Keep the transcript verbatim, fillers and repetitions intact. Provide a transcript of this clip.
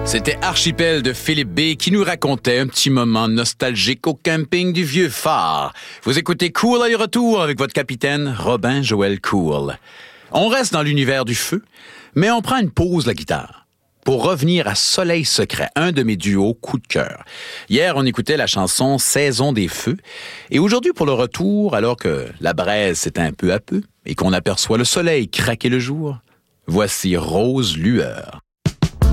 C'était Archipel de Philippe B. qui nous racontait un petit moment nostalgique au camping du Vieux Phare. Vous écoutez Cool à retour avec votre capitaine Robin Joël Cool. On reste dans l'univers du feu, mais on prend une pause la guitare pour revenir à Soleil Secret, un de mes duos coup de cœur. Hier, on écoutait la chanson Saison des feux, et aujourd'hui pour le retour, alors que la braise s'éteint peu à peu et qu'on aperçoit le soleil craquer le jour, voici Rose Lueur.